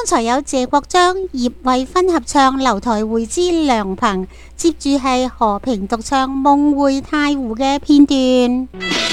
才有謝國璋、葉慧芬合唱《樓台會之涼棚》，接住係和平獨唱《夢回太湖》嘅片段。